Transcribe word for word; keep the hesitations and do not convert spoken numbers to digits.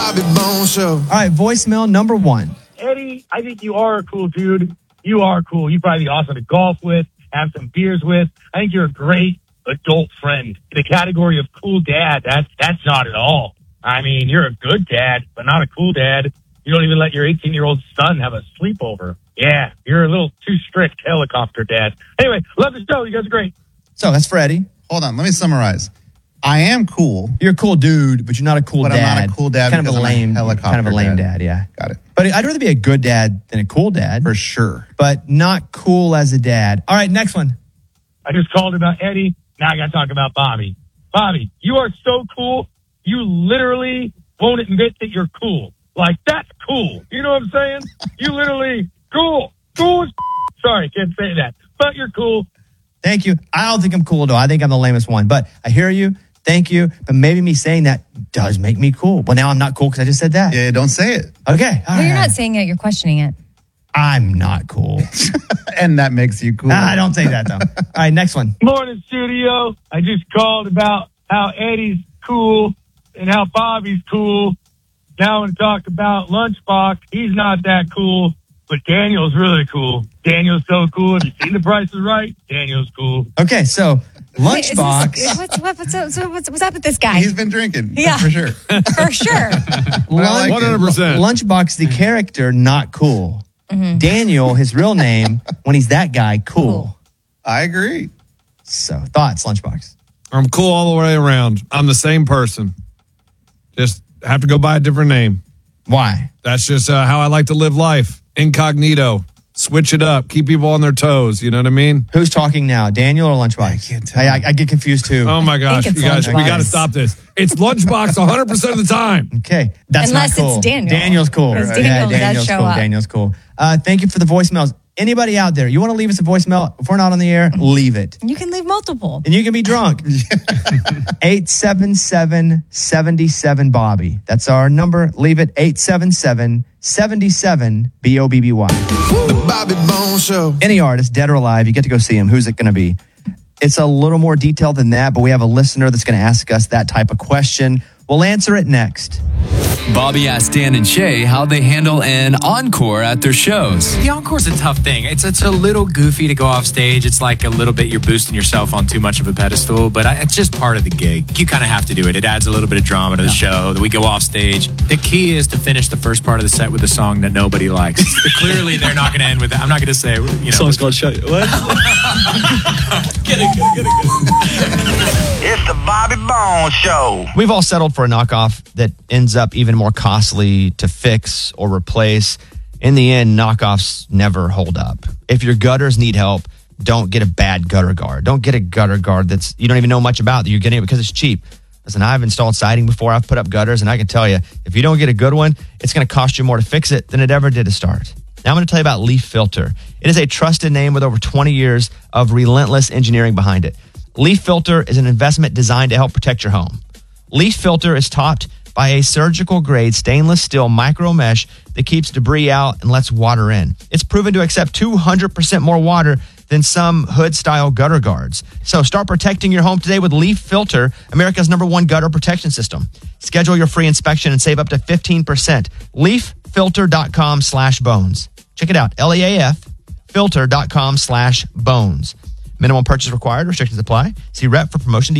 Bobby Bones Show. All right, voicemail number one. Eddie, I think you are a cool dude. You are cool. You'd probably be awesome to golf with, have some beers with. I think you're a great adult friend. The category of cool dad, that's, that's not at all. I mean, you're a good dad, but not a cool dad. You don't even let your eighteen-year-old son have a sleepover. Yeah, you're a little too strict helicopter dad. Anyway, love the show. You guys are great. So that's Freddie. Hold on, let me summarize. I am cool. You're a cool dude, but you're not a cool but dad. I'm not a cool dad. Kind of a lame, I'm a helicopter kind of a lame dad. dad. Yeah, got it. But I'd rather be a good dad than a cool dad, For sure. but not cool as a dad. All right, next one. I just called about Eddie. Now I got to talk about Bobby. Bobby, you are so cool. You literally won't admit that you're cool. Like, that's cool. You know what I'm saying? You literally, cool. Cool as Sorry, can't say that. But you're cool. Thank you. I don't think I'm cool, though. I think I'm the lamest one. But I hear you. Thank you. But maybe me saying that does make me cool. Well, now I'm not cool because I just said that. Yeah, don't say it. Okay. Well, you're not saying it. You're questioning it. I'm not cool. And that makes you cool. Nah, I don't say that, though. All right, next one. Morning, studio. I just called about how Eddie's cool and how Bobby's cool. Now I want to talk about Lunchbox. He's not that cool, but Daniel's really cool. Daniel's so cool. Have you seen The Price is Right? Daniel's cool. Okay, so Wait, is Lunchbox. this- what's, what, what's, up, so what's, what's up with this guy? He's been drinking. Yeah. For sure. For sure. Lunch- one hundred percent. Lunchbox, the character, not cool. Mm-hmm. Daniel, his real name, when he's that guy, cool. Cool. I agree. So, thoughts, Lunchbox? I'm cool all the way around. I'm the same person. Just have to go by a different name. Why? That's just uh, how I like to live life. Incognito. Switch it up. Keep people on their toes. You know what I mean? Who's talking now, Daniel or Lunchbox? I can't tell. I, I, I get confused too. Oh my gosh, it's you guys, we Lunchbox. got to stop this. It's Lunchbox one hundred percent of the time. Okay, that's Unless not cool. it's Daniel. Daniel's cool. Because Yeah, Daniel does Daniel's show cool. up. Daniel's cool. Uh, thank you for the voicemails. Anybody out there, you want to leave us a voicemail? If we're not on the air, leave it. You can leave multiple. And you can be drunk. eight seven seven, seven seven, Bobby. That's our number. Leave it eight seven seven, seven seven, B O B B Y. The Bobby Bones Show. Any artist, dead or alive, you get to go see him. Who's it going to be? It's a little more detailed than that, but we have a listener that's going to ask us that type of question. We'll answer it next. Bobby asked Dan and Shay how they handle an encore at their shows. The encore's a tough thing. It's it's a little goofy to go off stage. It's like a little bit you're boosting yourself on too much of a pedestal, but I, it's just part of the gig. You kind of have to do it. It adds a little bit of drama to the show. That we go off stage. The key is to finish the first part of the set with a song that nobody likes. Clearly, they're not going to end with that. I'm not going to say, you know. Song's called Shut What? Get it, get it, get it. It's the Bobby Bones Show. We've all settled for a knockoff that ends up even more costly to fix or replace. In the end, knockoffs never hold up. If your gutters need help, don't get a bad gutter guard. Don't get a gutter guard that's you don't even know much about, that you're getting it because it's cheap. Listen, I've installed siding before. I've put up gutters, and I can tell you, if you don't get a good one, it's going to cost you more to fix it than it ever did to start. Now I'm going to tell you about Leaf Filter. It is a trusted name with over twenty years of relentless engineering behind it. Leaf Filter is an investment designed to help protect your home. Leaf Filter is topped by a surgical-grade stainless steel micro mesh that keeps debris out and lets water in. It's proven to accept two hundred percent more water than some hood-style gutter guards. So start protecting your home today with Leaf Filter, America's number one gutter protection system. Schedule your free inspection and save up to fifteen percent. leaffilter.com slash bones. Check it out, L E A F, filter.com slash bones. Minimum purchase required. Restrictions apply. See rep for promotion details.